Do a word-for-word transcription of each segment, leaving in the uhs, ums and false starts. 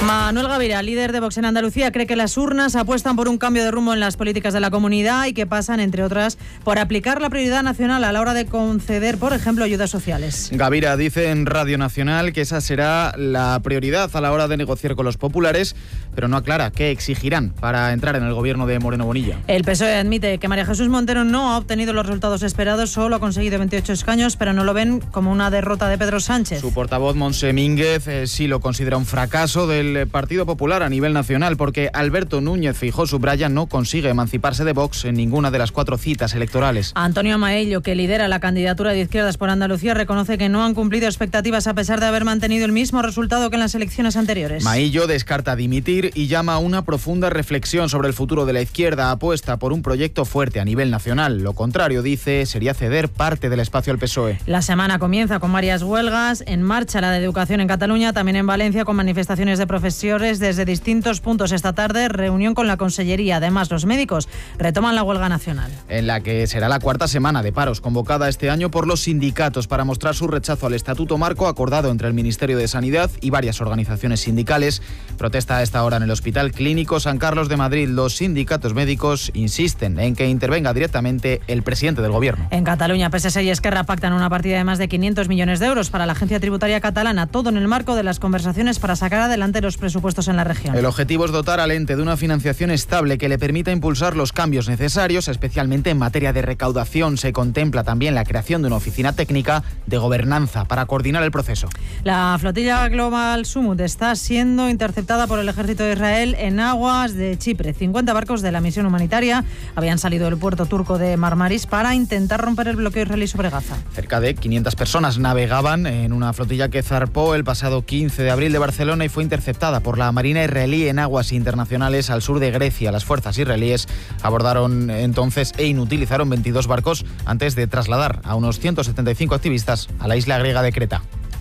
Manuel Gavira, líder de Vox en Andalucía, cree que las urnas apuestan por un cambio de rumbo en las políticas de la comunidad y que pasan, entre otras, por aplicar la prioridad nacional a la hora de conceder, por ejemplo, ayudas sociales. Gavira dice en Radio Nacional que esa será la prioridad a la hora de negociar con los populares, pero no aclara qué exigirán para entrar en el gobierno de Moreno Bonilla. El P S O E admite que María Jesús Montero no ha obtenido los resultados esperados, solo ha conseguido veintiocho escaños, pero no lo ven como una derrota de Pedro Sánchez. Su portavoz, Montse Mínguez, eh, sí lo considera un fracaso del Partido Popular a nivel nacional, porque Alberto Núñez Feijóo subraya no consigue emanciparse de Vox en ninguna de las cuatro citas electorales. Antonio Maello, que lidera la candidatura de Izquierdas por Andalucía, reconoce que no han cumplido expectativas a pesar de haber mantenido el mismo resultado que en las elecciones anteriores. Maello descarta dimitir y llama a una profunda reflexión sobre el futuro de la izquierda. Apuesta por un proyecto fuerte a nivel nacional. Lo contrario, dice, sería ceder parte del espacio al P S O E. La semana comienza con varias huelgas. En marcha la de educación en Cataluña, también en Valencia, con manifestaciones de profesores desde distintos puntos. Esta tarde, reunión con la Consellería. Además, los médicos retoman la huelga nacional, en la que será la cuarta semana de paros convocada este año por los sindicatos para mostrar su rechazo al Estatuto Marco acordado entre el Ministerio de Sanidad y varias organizaciones sindicales. Protesta a esta hora en el Hospital Clínico San Carlos de Madrid. Los sindicatos médicos insisten en que intervenga directamente el presidente del Gobierno. En Cataluña, P S S y Esquerra pactan una partida de más de quinientos millones de euros para la Agencia Tributaria Catalana, todo en el marco de las conversaciones para sacar adelante los presupuestos en la región. El objetivo es dotar al ente de una financiación estable que le permita impulsar los cambios necesarios, especialmente en materia de recaudación. Se contempla también la creación de una oficina técnica de gobernanza para coordinar el proceso. La flotilla Global Summit está siendo interceptada por el ejército de Israel en aguas de Chipre. cincuenta barcos de la misión humanitaria habían salido del puerto turco de Marmaris para intentar romper el bloqueo israelí sobre Gaza. Cerca de quinientas personas navegaban en una flotilla que zarpó el pasado quince de abril de Barcelona y fue interceptada por la Marina israelí en aguas internacionales al sur de Grecia. Las fuerzas israelíes abordaron entonces e inutilizaron veintidós barcos antes de trasladar a unos ciento setenta y cinco activistas a la isla griega de Creta.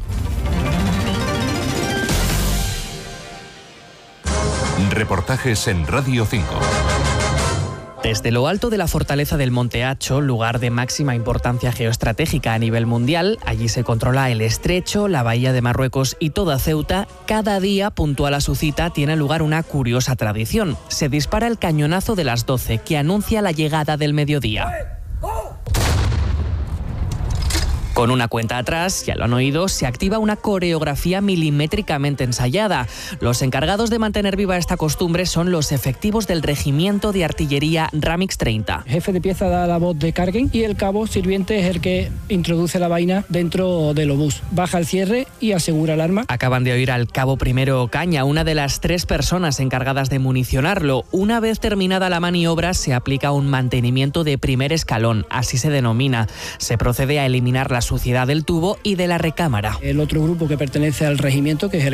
Reportajes en Radio cinco. Desde lo alto de la fortaleza del Monte Acho, lugar de máxima importancia geoestratégica a nivel mundial, allí se controla el Estrecho, la Bahía de Marruecos y toda Ceuta, cada día, puntual a su cita, tiene lugar una curiosa tradición. Se dispara el cañonazo de las doce, que anuncia la llegada del mediodía. Con una cuenta atrás, ya lo han oído, se activa una coreografía milimétricamente ensayada. Los encargados de mantener viva esta costumbre son los efectivos del Regimiento de Artillería Ramix treinta. El jefe de pieza da la voz de carguen y el cabo sirviente es el que introduce la vaina dentro del obús. Baja el cierre y asegura el arma. Acaban de oír al cabo Primero Ocaña, una de las tres personas encargadas de municionarlo. Una vez terminada la maniobra, se aplica un mantenimiento de primer escalón, así se denomina. Se procede a eliminar la suciedad del tubo y de la recámara. El otro grupo que pertenece al regimiento, que es el